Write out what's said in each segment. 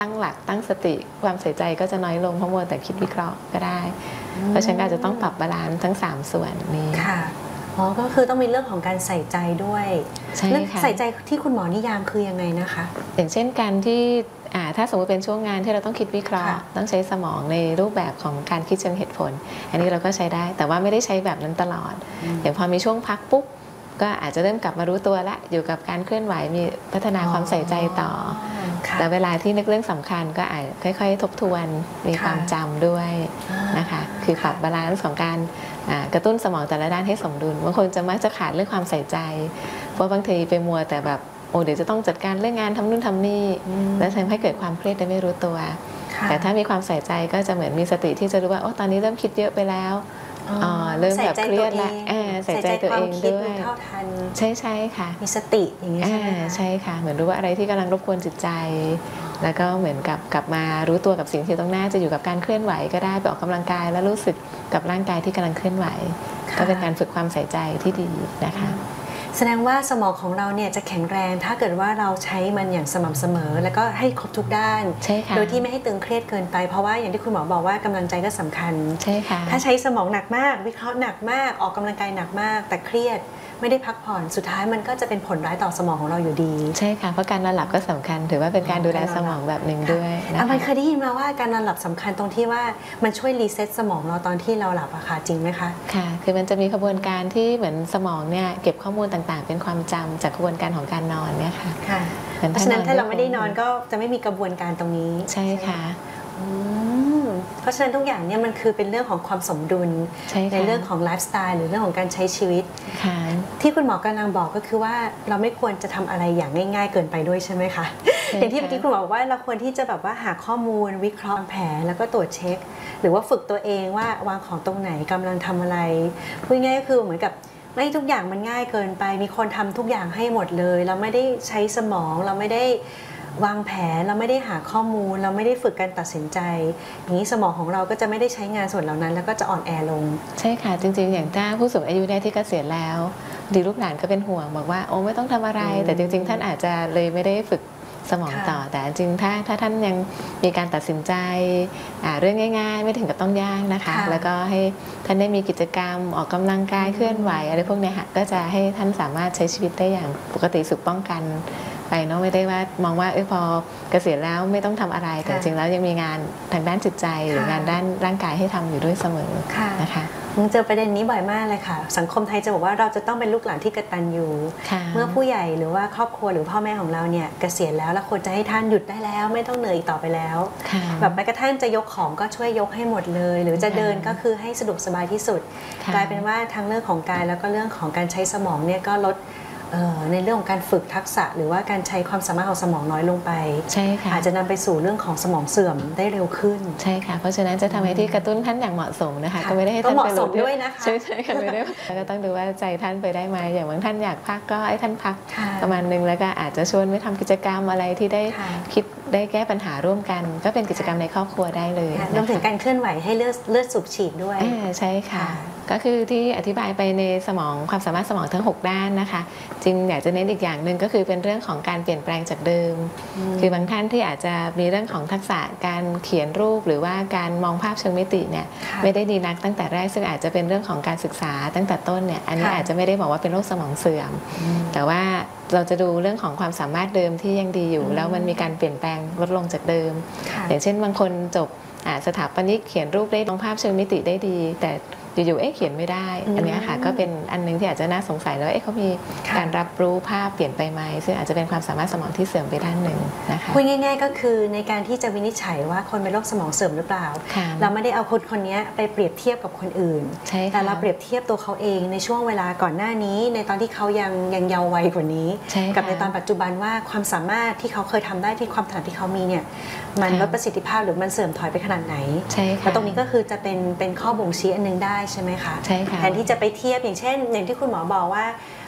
ตั้งหลักตั้งสติความใส่ใจก็จะน้อยลงเพราะมัวแต่คิดวิเคราะห์ก็ได้เพราะฉะนั้นอาจจะต้องปรับบาลานซ์ทั้ง3ส่วนนี้ค่ะอ๋อก็คือต้องมีเรื่องของการใส่ใจด้วยใช่ค่ะใส่ใจที่คุณหมอนิยามคือยังไงนะคะอย่างเช่นการที่ถ้าสมมติเป็นช่วงงานที่เราต้องคิดวิเคราะห์ต้องใช้สมองในรูปแบบของการคิดเชิงเหตุผลอันนี้เราก็ใช้ได้แต่ว่าไม่ได้ใช้แบบนั้นตลอดอย่างพอมีช่วงพักปุ๊บก็อาจจะเริ่มกลับมารู้ตัวละอยู่กับการเคลื่อนไหวมีพัฒนาความใส่ใจต่อแต่เวลาที่นึกเรื่องสำคัญก็อาจค่อยๆทบทวนมีความจำด้วยนะคะคือปรับบาลานซ์ของการกระตุ้นสมองแต่ละด้านให้สมดุลบางคนจะมักจะขาดเรื่องความใส่ใจเพราะบางทีไปมัวแต่แบบเดี๋ยวจะต้องจัดการเรื่องงานทำนู่นทำนี่แล้วทำให้เกิดความเครียดได้ไม่รู้ตัวแต่ถ้ามีความใส่ใจก็จะเหมือนมีสติที่จะรู้ว่าตอนนี้เริ่มคิดเยอะไปแล้วเริ่มแบบเครียดแล้วใส่ใจตัวเองด้วยใช่ค่ะมีสติอย่างนี้ใช่ค่ะเหมือนรู้ว่าอะไรที่กำลังรบกวนจิตใจแล้วก็เหมือนกับกลับมารู้ตัวกับสิ่งที่ตรงหน้าจะอยู่กับการเคลื่อนไหวก็ได้ไปออกกำลังกายแล้วรู้สึกกับร่างกายที่กำลังเคลื่อนไหวก็เป็นการฝึกความใส่ใจที่ดีนะคะแสดงว่าสมองของเราเนี่ยจะแข็งแรงถ้าเกิดว่าเราใช้มันอย่างสม่ำเสมอแล้วก็ให้ครบทุกด้านโดยที่ไม่ให้ตึงเครียดเกินไปเพราะว่าอย่างที่คุณหมอบอกว่ากำลังใจก็สำคัญถ้าใช้สมองหนักมากวิเคราะห์หนักมากออกกำลังกายหนักมากแต่เครียดไม่ได้พักผ่อนสุดท้ายมันก็จะเป็นผลร้ายต่อสมองของเราอยู่ดีใช่ค่ะเพราะการนอนหลับก็สำคัญถือว่าเป็นการดูแลสมองแบบหนึ่งด้วยนะคะมันเคยได้ยินมาว่าการนอนหลับสำคัญตรงที่ว่ามันช่วยรีเซ็ตสมองเราตอนที่เราหลับอะค่ะจริงไหมคะค่ะคือมันจะมีกระบวนการที่เหมือนสมองเนี่ยเก็บข้อมูลต่างๆเป็นความจำจากกระบวนการของการนอนเนี่ยค่ะเพราะฉะนั้นถ้าเราไม่ได้นอนก็จะไม่มีกระบวนการตรงนี้ใช่ค่ะเพราะฉะนั้นทุกอย่างเนี่ยมันคือเป็นเรื่องของความสมดุลในเรื่องของไลฟ์สไตล์หรือเรื่องของการใช้ชีวิตที่คุณหมอกำลังบอกก็คือว่าเราไม่ควรจะทำอะไรอย่างง่ายๆเกินไปด้วยใช่ไหมคะอย่างที่เมื่อกี้คุณหมอบอกว่าเราควรที่จะแบบว่าหาข้อมูลวิเคราะห์แผนแล้วก็ตรวจเช็คหรือว่าฝึกตัวเองว่าวางของตรงไหนกำลังทำอะไรพูดง่ายก็คือเหมือนกับไม่ทุกอย่างมันง่ายเกินไปมีคนทำทุกอย่างให้หมดเลยเราไม่ได้ใช้สมองเราไม่ได้วางแผนเราไม่ได้หาข้อมูลเราไม่ได้ฝึกการตัดสินใจอย่างนี้สมองของเราก็จะไม่ได้ใช้งานส่วนเหล่านั้นแล้วก็จะอ่อนแอลงใช่ค่ะจริงๆอย่างถ้าผู้สูงอายุได้ที่เกษียณแล้วดีลูกหลานก็เป็นห่วงบอกว่าไม่ต้องทำอะไรแต่จริงๆท่านอาจจะเลยไม่ได้ฝึกสมองต่อแต่จริงถ้าท่านยังมีการตัดสินใจเรื่องง่ายๆไม่ถึงกับต้องยากนะคะแล้วก็ให้ท่านได้มีกิจกรรมออกกำลังกายเคลื่อนไหวอะไรพวกนี้ค่ะก็จะให้ท่านสามารถใช้ชีวิตได้อย่างปกติสุขป้องกันไปเนาะไม่ได้ว่ามองว่าพอเกษียณแล้วไม่ต้องทำอะไรแต่จริงแล้วยังมีงานทางด้านจิตใจหรืองานด้านร่างกายให้ทำอยู่ด้วยเสมอนะคะเจอประเด็นนี้บ่อยมากเลยค่ะสังคมไทยจะบอกว่าเราจะต้องเป็นลูกหลานที่กตัญญูเมื่อผู้ใหญ่หรือว่าครอบครัวหรือพ่อแม่ของเราเนี่ยเกษียณแล้วควรจะให้ท่านหยุดได้แล้วไม่ต้องเหนื่อยอีกต่อไปแล้วแบบแม้กระทั่งจะยกของก็ช่วยยกให้หมดเลยหรือจะเดินก็คือให้สะดวกสบายที่สุดกลายเป็นว่าทั้งเรื่องของกายแล้วก็เรื่องของการใช้สมองเนี่ยก็ลดในเรื่องของการฝึกทักษะหรือว่าการใช้ความสามารถของสมองน้อยลงไปใช่ค่ะอาจจะนำไปสู่เรื่องของสมองเสื่อมได้เร็วขึ้นใช่ค่ะเพราะฉะนั้นจะทำให้ที่กระตุ้นท่านอย่างเหมาะสมนะคะก็ไม่ได้ให้ท่านเหมาะสมด้วยนะคะใช่ค่ะไม่ได้ก็ต้องดูว่าใจท่านไปได้ไหมอย่างบางท่านอยากพักก็ให้ท่านพักประมาณนึงแล้วก็อาจจะชวนไปทำกิจกรรมอะไรที่ได้คิดได้แก้ปัญหาร่วมกันก็เป็นกิจกรรมในครอบครัวได้เลยรวมถึงการเคลื่อนไหวให้เลือดสูบฉีดด้วยใช่ค่ะก็คือที่อธิบายไปในสมองความสามารถสมองทั้ง6ด้านนะคะจริงอยากจะเน้นอีกอย่างหนึ่งก็คือเป็นเรื่องของการเปลี่ยนแปลงจากเดิมคือบางท่านที่อาจจะมีเรื่องของทักษะการเขียนรูปหรือว่าการมองภาพเชิงมิติเนี่ยไม่ได้ดีนักตั้งแต่แรกซึ่งอาจจะเป็นเรื่องของการศึกษาตั้งแต่ต้นเนี่ยอันนี้อาจจะไม่ได้บอกว่าเป็นโรคสมองเสื่อมแต่ว่าเราจะดูเรื่องของความสามารถเดิมที่ยังดีอยู่แล้วมันมีการเปลี่ยนแปลงลดลงจากเดิมอย่างเช่นบางคนจบสถาปนิกเขียนรูปได้มองภาพเชิงมิติได้ดีแต่อยู่ๆเขียนไม่ได้อันนี้ค่ะก็เป็นอันนึงที่อาจจะน่าสงสัยแล้วเขามีการรับรู้ภาพเปลี่ยนไปไหมซึ่งอาจจะเป็นความสามารถสมองที่เสื่อมไปด้านหนึ่งนะคะพูดง่ายๆก็คือในการที่จะวินิจฉัยว่าคนเป็นโรคสมองเสื่อมหรือเปล่าเราไม่ได้เอาคนนี้ไปเปรียบเทียบกับคนอื่นแต่เราเปรียบเทียบตัวเขาเองในช่วงเวลาก่อนหน้านี้ในตอนที่เขายังเยาว์วัยกว่านี้กับในตอนปัจจุบันว่าความสามารถที่เขาเคยทำได้ที่ความถนัดที่เขามีเนี่ยมันลดประสิทธิภาพหรือมันเสื่อมถอยไปขนาดไหนแล้วตรงนี้ก็คือจะเป็นข้อบ่งชี้อันนึงได้ใช่ไหมคะแทนที่จะไปเทียบอย่างเช่นอย่างที่คุณหมอบอกว่า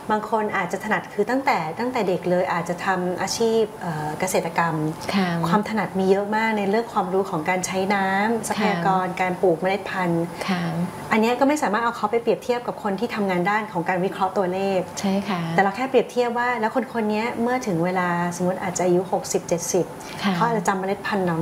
บางคนอาจจะถนัดคือตั้งแต่เด็กเลยอาจจะทำอาชีพเกษตรกรรมความถนัดมีเยอะมากในเรื่องความรู้ของการใช้น้ำทรัพยากรการปลูกเมล็ดพันธุ์อันนี้ก็ไม่สามารถเอาเขาไปเปรียบเทียบกับคนที่ทำงานด้านของการวิเคราะห์ตัวเลขใช่ค่ะแต่เราแค่เปรียบเทียบว่าแล้วคนนี้เมื่อถึงเวลาสมมติอาจจะอายุ60-70เขาอาจจะจำเมล็ดพันธุ์เหล่า